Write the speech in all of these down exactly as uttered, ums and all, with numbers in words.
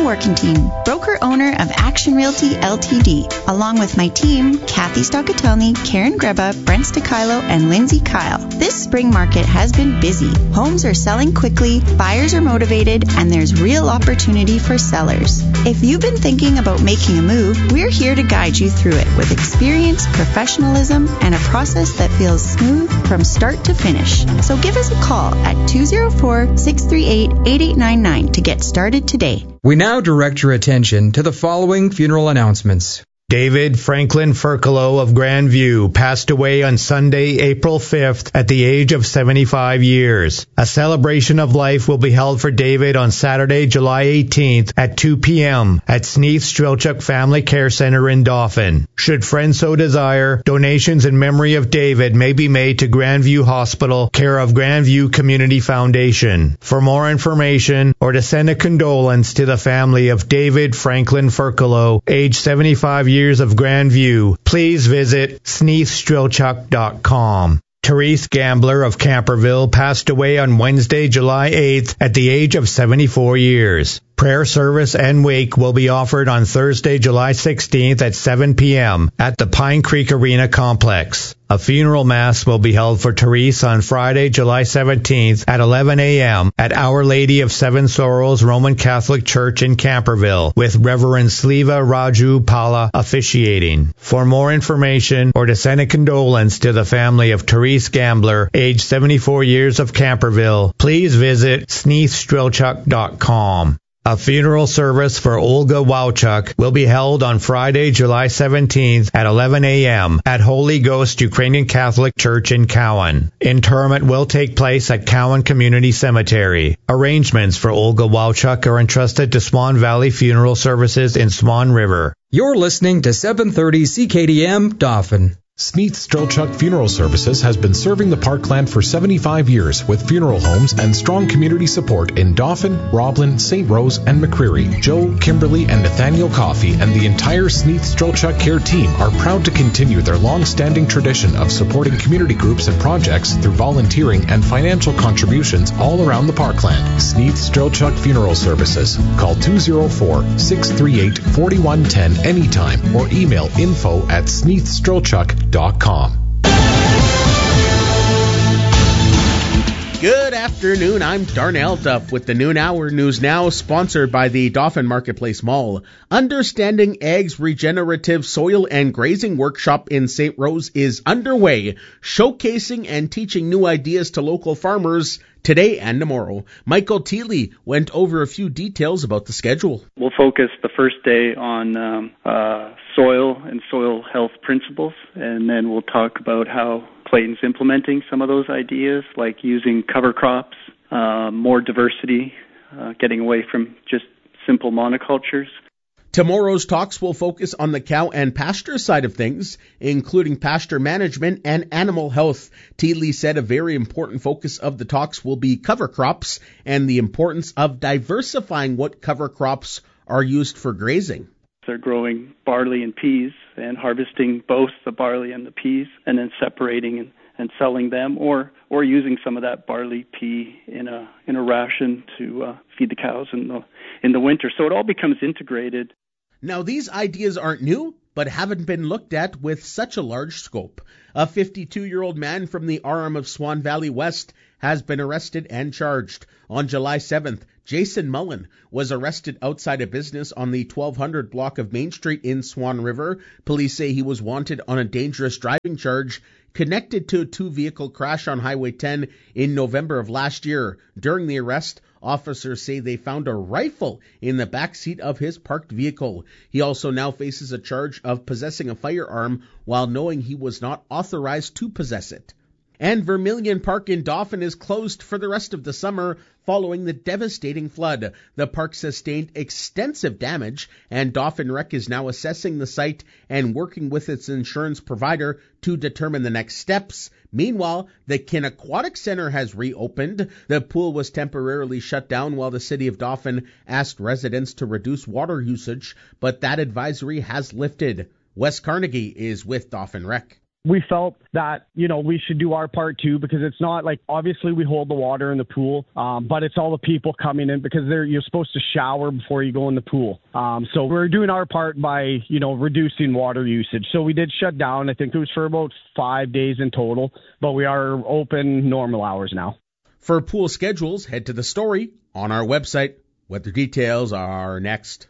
Workentine, broker-owner of Action Realty Ltd, along with my team, Kathy Stockatelny, Karen Greba, Brent Stakilo, and Lindsay Kyle. This spring market has been busy. Homes are selling quickly, buyers are motivated, and there's real opportunity for sellers. If you've been thinking about making a move, we're here to guide you through it with experience, professionalism, and a process that feels smooth from start to finish. So give us a call at two oh four, six three eight, eight eight nine nine to get started today. We now direct your attention to the following funeral announcements. David Franklin Furcolo of Grandview passed away on Sunday, April fifth at the age of seventy-five years. A celebration of life will be held for David on Saturday, July eighteenth at two p.m. at Sneath Strelchuk Family Care Center in Dauphin. Should friends so desire, donations in memory of David may be made to Grandview Hospital, care of Grandview Community Foundation. For more information or to send a condolence to the family of David Franklin Furcolo, age seventy-five years of Grandview, please visit sneath strelchuk dot com. Therese Gambler of Camperville passed away on Wednesday, July eighth at the age of seventy-four years. Prayer service and wake will be offered on Thursday, July sixteenth at seven p.m. at the Pine Creek Arena Complex. A funeral mass will be held for Therese on Friday, July seventeenth at eleven a.m. at Our Lady of Seven Sorrows Roman Catholic Church in Camperville, with Reverend Sleva Raju Pala officiating. For more information or to send a condolence to the family of Therese Gambler, age seventy-four years of Camperville, please visit sneath strelchuk dot com. A funeral service for Olga Wowchuk will be held on Friday, July seventeenth at eleven a.m. at Holy Ghost Ukrainian Catholic Church in Cowan. Interment will take place at Cowan Community Cemetery. Arrangements for Olga Wowchuk are entrusted to Swan Valley Funeral Services in Swan River. You're listening to seven thirty C K D M Dauphin. Sneath Strelchuk Funeral Services has been serving the Parkland for seventy-five years with funeral homes and strong community support in Dauphin, Roblin, Saint Rose, and McCreary. Joe, Kimberly, and Nathaniel Coffey and the entire Sneath Strelchuk Care team are proud to continue their long-standing tradition of supporting community groups and projects through volunteering and financial contributions all around the Parkland. Sneath Strelchuk Funeral Services. Call two oh four, six three eight, four one one zero anytime or email info at sneath strelchuk dot com. Good afternoon, I'm Darnell Duff with the Noon Hour News Now, sponsored by the Dauphin Marketplace Mall. Understanding Ag's Regenerative Soil and Grazing Workshop in Saint Rose is underway, showcasing and teaching new ideas to local farmers today and tomorrow. Michael Teeley went over a few details about the schedule. We'll focus the first day on um, uh, soil and soil health principles, and then we'll talk about how Clayton's implementing some of those ideas, like using cover crops, uh, more diversity, uh, getting away from just simple monocultures. Tomorrow's talks will focus on the cow and pasture side of things, including pasture management and animal health. Teeley said a very important focus of the talks will be cover crops and the importance of diversifying what cover crops are used for grazing. They're growing barley and peas and harvesting both the barley and the peas and then separating and, and selling them, or or using some of that barley pea in a in a ration to uh, feed the cows in the in the winter. So it all becomes integrated. Now, these ideas aren't new, but haven't been looked at with such a large scope. A fifty-two-year-old man from the arm of Swan Valley West has been arrested and charged. On July seventh, Jason Mullen was arrested outside a business on the twelve hundred block of Main Street in Swan River. Police say he was wanted on a dangerous driving charge connected to a two-vehicle crash on Highway ten in November of last year. During the arrest, officers say they found a rifle in the back seat of his parked vehicle. He also now faces a charge of possessing a firearm while knowing he was not authorized to possess it. And Vermilion Park in Dauphin is closed for the rest of the summer following the devastating flood. The park sustained extensive damage, and Dauphin Rec is now assessing the site and working with its insurance provider to determine the next steps. Meanwhile, the Kin Aquatic Center has reopened. The pool was temporarily shut down while the city of Dauphin asked residents to reduce water usage, but that advisory has lifted. Wes Carnegie is with Dauphin Rec. we felt that, you know, we should do our part too, because it's not like, obviously we hold the water in the pool, um, but it's all the people coming in because they're, you're supposed to shower before you go in the pool. Um, so we're doing our part by, you know, reducing water usage. So we did shut down. I think it was for about five days in total, but we are open normal hours now. For pool schedules, head to the story on our website. Weather details are next.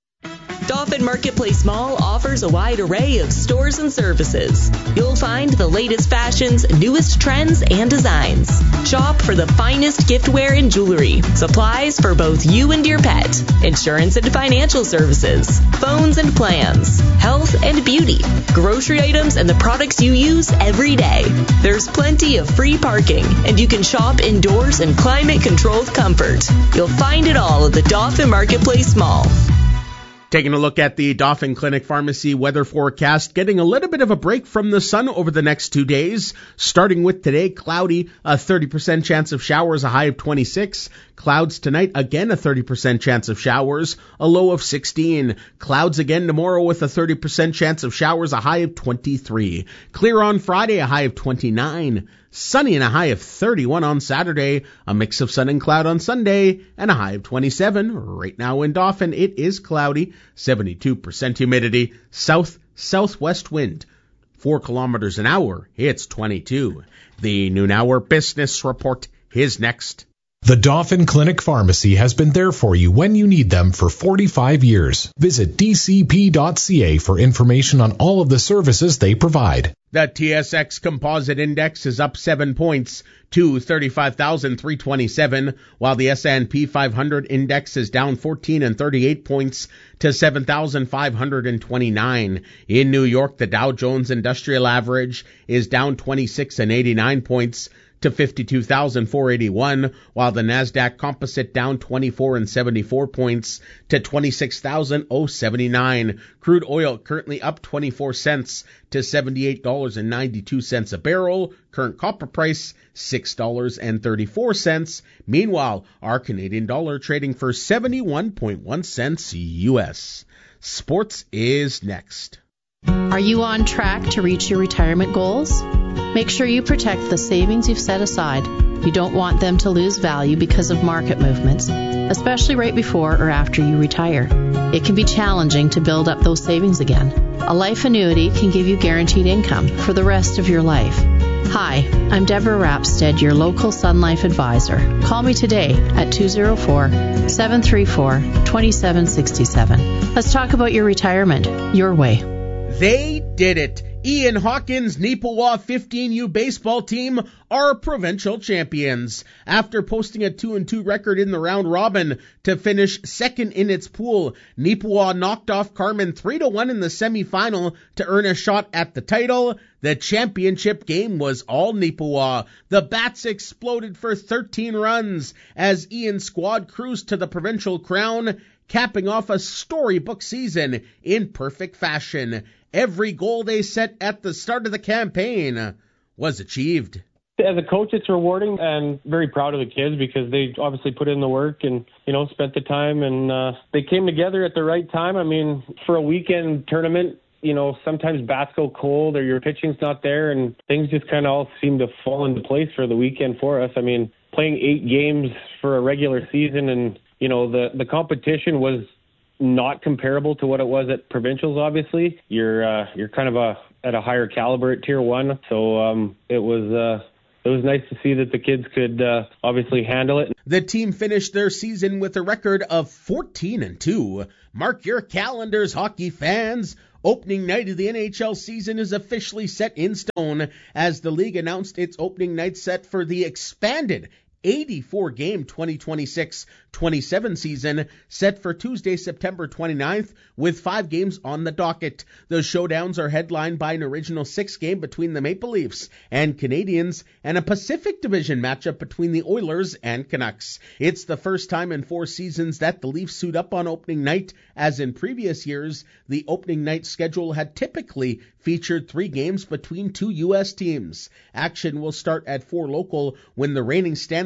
Dauphin Marketplace Mall offers a wide array of stores and services. You'll find the latest fashions, newest trends, and designs. Shop for the finest giftware and jewelry, supplies for both you and your pet, insurance and financial services, phones and plans, health and beauty, grocery items and the products you use every day. There's plenty of free parking, and you can shop indoors in climate-controlled comfort. You'll find it all at the Dauphin Marketplace Mall. Taking a look at the Dauphin Clinic Pharmacy weather forecast, getting a little bit of a break from the sun over the next two days. Starting with today, cloudy, a thirty percent chance of showers, a high of twenty-six. Clouds tonight, again a thirty percent chance of showers, a low of sixteen. Clouds again tomorrow with a thirty percent chance of showers, a high of twenty-three. Clear on Friday, a high of twenty-nine. Sunny and a high of thirty-one on Saturday, a mix of sun and cloud on Sunday, and a high of twenty-seven. Right now in Dauphin, it is cloudy, seventy-two percent humidity, south-southwest wind, four kilometers an hour, it's twenty-two. The noon hour business report is next. The Dauphin Clinic Pharmacy has been there for you when you need them for forty-five years. Visit d c p dot c a for information on all of the services they provide. The T S X Composite Index is up seven points to thirty-five thousand three hundred twenty-seven, while the S and P five hundred Index is down fourteen and thirty-eight points to seven thousand five hundred twenty-nine. In New York, the Dow Jones Industrial Average is down twenty-six and eighty-nine points to fifty-two thousand four hundred eighty-one, while the Nasdaq Composite down twenty-four and seventy-four points to twenty-six thousand seventy-nine. Crude oil currently up twenty-four cents to seventy-eight dollars and ninety-two cents a barrel. Current copper price six dollars and thirty-four cents. Meanwhile, our Canadian dollar trading for seventy-one point one cents U S. Sports is next. Are you on track to reach your retirement goals? Make sure you protect the savings you've set aside. You don't want them to lose value because of market movements, especially right before or after you retire. It can be challenging to build up those savings again. A life annuity can give you guaranteed income for the rest of your life. Hi, I'm Deborah Rapstead, your local Sun Life advisor. Call me today at two oh four, seven three four, two seven six seven. Let's talk about your retirement your way. They did it. Ian Hawkins' Neepawa fifteen U baseball team are provincial champions. After posting a two and two record in the round robin to finish second in its pool, Neepawa knocked off Carman three to one in the semifinal to earn a shot at the title. The championship game was all Neepawa. The Bats exploded for thirteen runs as Ian's squad cruised to the provincial crown, capping off a storybook season in perfect fashion. Every goal they set at the start of the campaign was achieved. As a coach, it's rewarding and very proud of the kids because they obviously put in the work and, you know, spent the time and uh, they came together at the right time. I mean, for a weekend tournament, you know, sometimes bats go cold or your pitching's not there and things just kind of all seem to fall into place for the weekend for us. I mean, playing eight games for a regular season and, you know, the, the competition was not comparable to what it was at provincials. Obviously, you're uh, you're kind of a at a higher caliber at tier one, so um, it was uh, it was nice to see that the kids could uh, obviously handle it. The team finished their season with a record of fourteen and two. Mark your calendars, hockey fans. Opening night of the N H L season is officially set in stone as the league announced its opening night set for the expanded eighty-four game twenty twenty-six twenty-seven season set for Tuesday, September twenty-ninth, with five games on the docket. The showdowns are headlined by an original six game between the Maple Leafs and Canadiens and a Pacific Division matchup between the Oilers and Canucks. It's the first time in four seasons that the Leafs suit up on opening night, as in previous years, the opening night schedule had typically featured three games between two U S teams. Action will start at four local when the reigning Stanley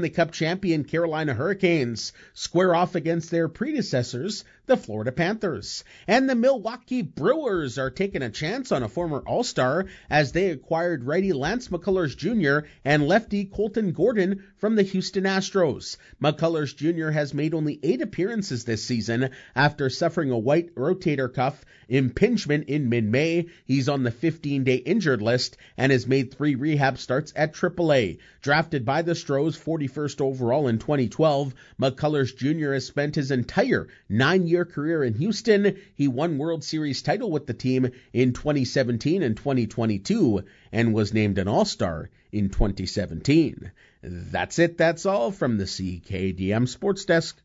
Stanley Cup champion Carolina Hurricanes square off against their predecessors, the Florida Panthers. And the Milwaukee Brewers are taking a chance on a former All-Star as they acquired righty Lance McCullers Junior and lefty Colton Gordon from the Houston Astros. McCullers Junior has made only eight appearances this season after suffering a white rotator cuff impingement in mid-May. He's on the fifteen-day injured list and has made three rehab starts at triple A. Drafted by the Stros forty-first overall in twenty twelve, McCullers Junior has spent his entire nine-year career in Houston. He won World Series title with the team in twenty seventeen and twenty twenty-two and was named an All-Star in twenty seventeen. That's it. That's all from the C K D M Sports Desk.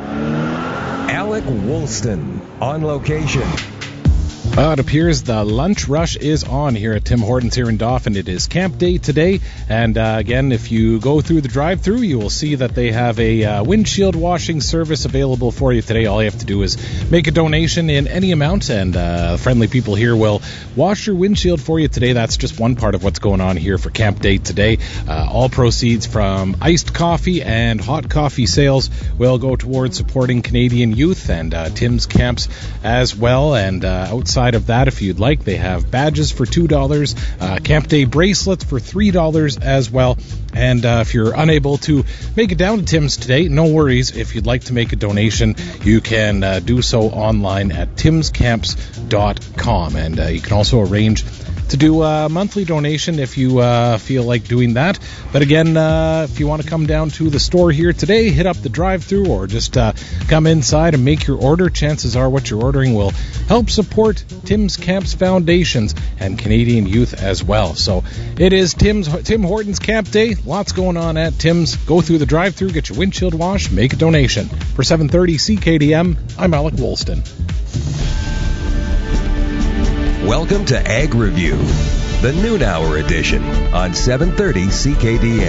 Alec Woolston on location. Uh, it appears the lunch rush is on here at Tim Hortons here in Dauphin. It is camp day today, and uh, again, if you go through the drive-thru, you will see that they have a uh, windshield washing service available for you today. All you have to do is make a donation in any amount, and uh, friendly people here will wash your windshield for you today. That's just one part of what's going on here for camp day today. Uh, all proceeds from iced coffee and hot coffee sales will go towards supporting Canadian youth and uh, Tim's camps as well, and uh, outside of that, if you'd like, they have badges for two dollars, uh, Camp Day bracelets for three dollars as well. And uh, if you're unable to make it down to Tim's today, no worries. If you'd like to make a donation, you can uh, do so online at tims camps dot com. And uh, you can also arrange to do a monthly donation if you uh, feel like doing that. But again, uh, if you want to come down to the store here today, hit up the drive-thru or just uh, come inside and make your order. Chances are what you're ordering will help support Tim's Camps Foundations and Canadian youth as well. So it is Tim's Tim Hortons Camp Day. Lots going on at Tim's. Go through the drive-thru, get your windshield washed, make a donation. For seven thirty C K D M, I'm Alec Woolston. Welcome to Ag Review, the noon hour edition on seven thirty C K D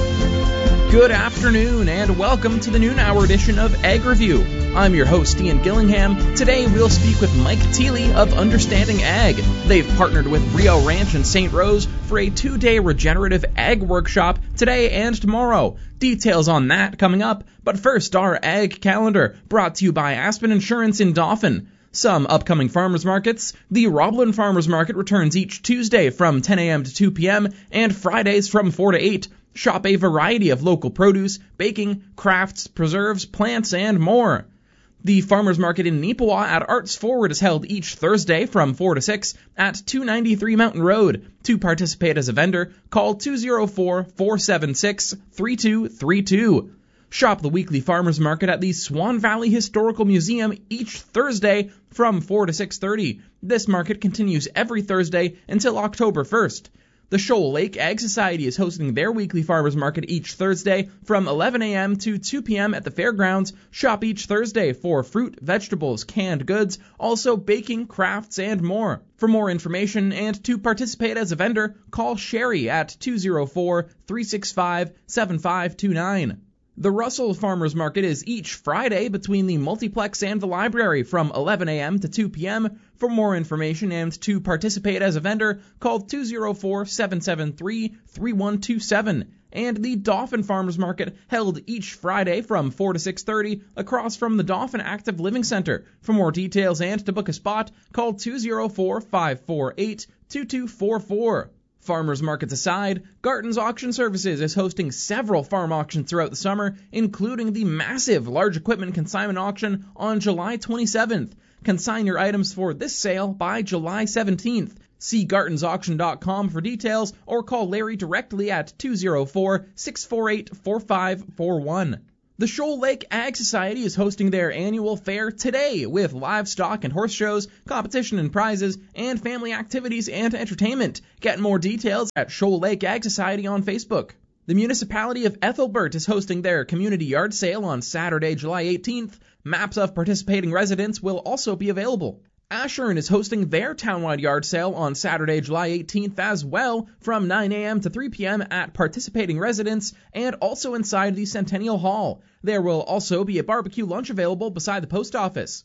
M. Good afternoon and welcome to the noon hour edition of Ag Review. I'm your host, Ian Gillingham. Today we'll speak with Mike Thiele of Understanding Ag. They've partnered with Rio Ranch in Saint Rose for a two-day regenerative ag workshop today and tomorrow. Details on that coming up, but first our ag calendar, brought to you by Aspen Insurance in Dauphin. Some upcoming farmers markets. The Roblin Farmers Market returns each Tuesday from ten a.m. to two p.m. and Fridays from four to eight. Shop a variety of local produce, baking, crafts, preserves, plants, and more. The Farmers Market in Neepawa at Arts Forward is held each Thursday from four to six at two ninety-three Mountain Road. To participate as a vendor, call two oh four, four seven six, three two three two. Shop the weekly farmers market at the Swan Valley Historical Museum each Thursday from four to six thirty. This market continues every Thursday until October first. The Shoal Lake Ag Society is hosting their weekly farmers market each Thursday from eleven a.m. to two p.m. at the fairgrounds. Shop each Thursday for fruit, vegetables, canned goods, also baking, crafts, and more. For more information and to participate as a vendor, call Sherry at two oh four, three six five, seven five two nine. The Russell Farmers Market is each Friday between the multiplex and the library from eleven a.m. to two p.m. For more information and to participate as a vendor, call two oh four, seven seven three, three one two seven. And the Dauphin Farmers Market held each Friday from four to six thirty across from the Dauphin Active Living Center. For more details and to book a spot, call two oh four, five four eight, two two four four. Farmers markets aside, Garton's Auction Services is hosting several farm auctions throughout the summer, including the massive large equipment consignment auction on July twenty-seventh. Consign your items for this sale by July seventeenth. See gartons auction dot com for details or call Larry directly at two oh four, six four eight, four five four one. The Shoal Lake Ag Society is hosting their annual fair today with livestock and horse shows, competition and prizes, and family activities and entertainment. Get more details at Shoal Lake Ag Society on Facebook. The municipality of Ethelbert is hosting their community yard sale on Saturday, July eighteenth. Maps of participating residents will also be available. Ashern is hosting their townwide yard sale on Saturday, July eighteenth as well from nine a.m. to three p.m. at participating residents and also inside the Centennial Hall. There will also be a barbecue lunch available beside the post office.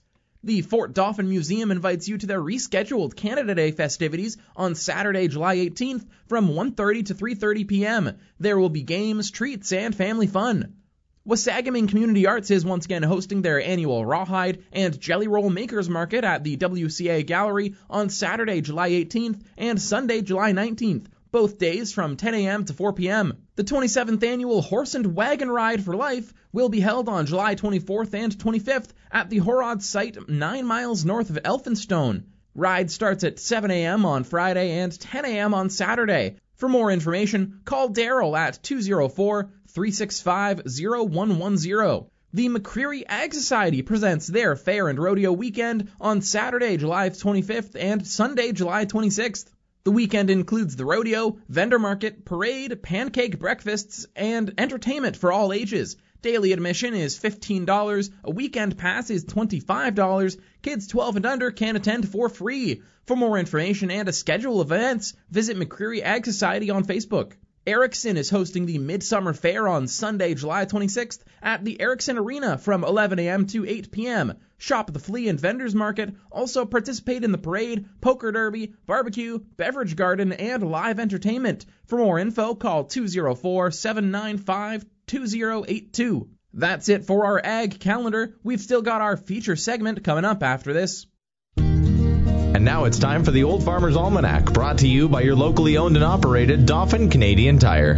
The Fort Dauphin Museum invites you to their rescheduled Canada Day festivities on Saturday, July eighteenth from one thirty to three thirty p.m. There will be games, treats, and family fun. Wasagaming Community Arts is once again hosting their annual Rawhide and Jelly Roll Makers Market at the W C A Gallery on Saturday, July eighteenth and Sunday, July nineteenth, both days from ten a.m. to four p.m. The twenty-seventh annual Horse and Wagon Ride for Life will be held on July twenty-fourth and twenty-fifth at the Horod site nine miles north of Elphinstone. Ride starts at seven a.m. on Friday and ten a.m. on Saturday. For more information, call Daryl at two oh four, three six five, oh one one oh. The McCreary Ag Society presents their Fair and Rodeo Weekend on Saturday, July twenty-fifth and Sunday, July twenty-sixth. The weekend includes the rodeo, vendor market, parade, pancake breakfasts, and entertainment for all ages. Daily admission is fifteen dollars, a weekend pass is twenty-five dollars, kids twelve and under can attend for free. For more information and a schedule of events, visit McCreary Ag Society on Facebook. Erickson is hosting the Midsummer Fair on Sunday, July twenty-sixth at the Erickson Arena from eleven a.m. to eight p.m. Shop at the flea and vendors market, also participate in the parade, poker derby, barbecue, beverage garden, and live entertainment. For more info, call two oh four, seven nine five, two oh eight two. That's it for our ag calendar. We've still got our feature segment coming up after this. And now it's time for the Old Farmer's Almanac, brought to you by your locally owned and operated Dauphin Canadian Tire.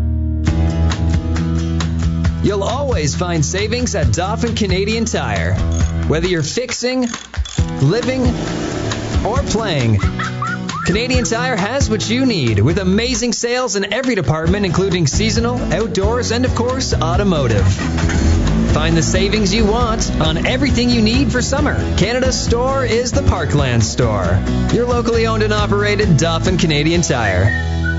You'll always find savings at Dauphin Canadian Tire. Whether you're fixing, living, or playing, Canadian Tire has what you need, with amazing sales in every department, including seasonal, outdoors, and of course, automotive. Find the savings you want on everything you need for summer. Canada's store is the Parkland Store. Your locally owned and operated Dauphin Canadian Tire.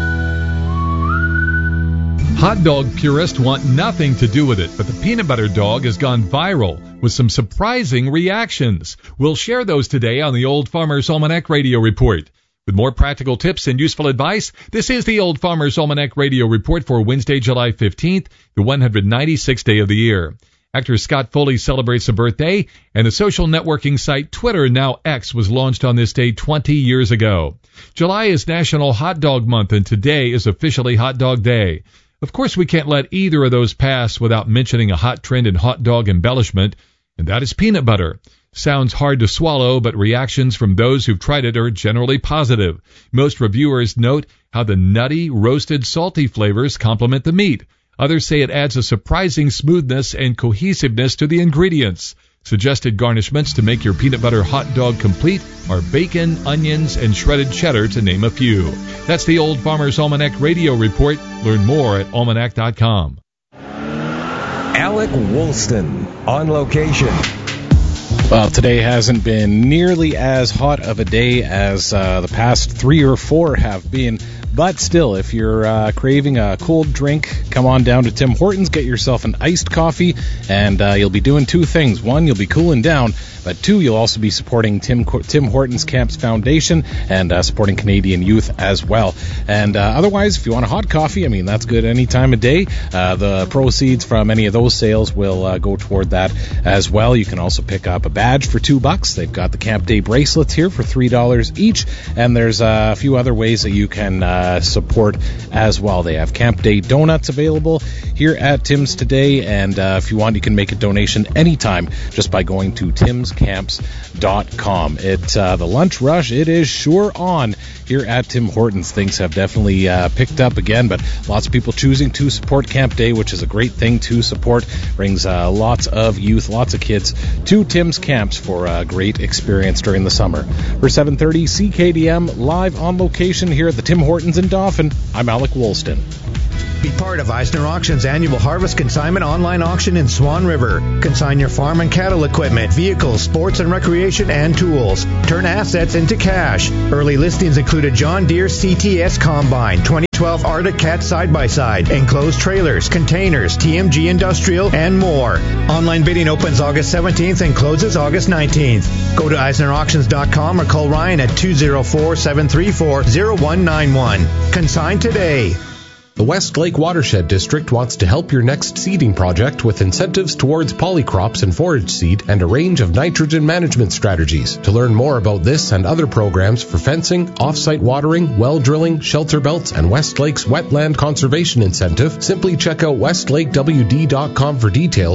Hot dog purists want nothing to do with it, but the peanut butter dog has gone viral with some surprising reactions. We'll share those today on the Old Farmer's Almanac Radio Report. With more practical tips and useful advice, this is the Old Farmer's Almanac Radio Report for Wednesday, July fifteenth, the one hundred ninety-sixth day of the year. Actor Scott Foley celebrates a birthday, and the social networking site Twitter, now X, was launched on this day twenty years ago. July is National Hot Dog Month, and today is officially Hot Dog Day. Of course, we can't let either of those pass without mentioning a hot trend in hot dog embellishment, and that is peanut butter. Sounds hard to swallow, but reactions from those who've tried it are generally positive. Most reviewers note how the nutty, roasted, salty flavors complement the meat. Others say it adds a surprising smoothness and cohesiveness to the ingredients. Suggested garnishments to make your peanut butter hot dog complete are bacon, onions, and shredded cheddar, to name a few. That's the Old Farmer's Almanac Radio Report. Learn more at almanac dot com. Alec Woolston on location. Well, today hasn't been nearly as hot of a day as uh, the past three or four have been. But still, if you're uh, craving a cold drink, come on down to Tim Hortons, get yourself an iced coffee, and uh, you'll be doing two things. One, you'll be cooling down, but two, you'll also be supporting Tim Tim Hortons Camps Foundation and uh, supporting Canadian youth as well. And uh, otherwise, if you want a hot coffee, I mean, that's good any time of day. Uh, the proceeds from any of those sales will uh, go toward that as well. You can also pick up a badge for two bucks. They've got the Camp Day bracelets here for three dollars each, and there's uh, a few other ways that you can uh, support as well. They have Camp Day donuts available here at Tim's today, and uh, if you want, you can make a donation anytime just by going to tims camps dot com. It uh, the lunch rush, it is sure on here at Tim Hortons. Things have definitely uh, picked up again, but lots of people choosing to support Camp Day, which is a great thing to support. Brings uh, lots of youth, lots of kids to Tim's camps for a great experience during the summer. For seven thirty C K D M, live on location here at the Tim Hortons in Dauphin, I'm Alec Woolston. Be part of Eisner Auction's annual Harvest Consignment online auction in Swan River. Consign your farm and cattle equipment, vehicles, sports and recreation, and tools. Turn assets into cash. Early listings include a John Deere C T S Combine, twenty twelve Arctic Cat side-by-side, enclosed trailers, containers, T M G Industrial, and more. Online bidding opens August seventeenth and closes August nineteenth. Go to eisner auctions dot com or call Ryan at two oh four, seven three four, oh one nine one. Consign today. The West Lake Watershed District wants to help your next seeding project with incentives towards polycrops and forage seed and a range of nitrogen management strategies. To learn more about this and other programs for fencing, off-site watering, well drilling, shelter belts, and West Lake's wetland conservation incentive, simply check out westlake w d dot com for details